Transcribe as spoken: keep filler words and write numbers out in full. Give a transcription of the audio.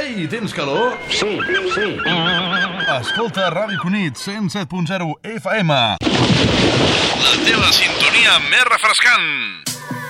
Ei, tens calor? Sí, sí. Escolta Ràdio Cunit, cent set punt zero F M. La teva sintonia més refrescant.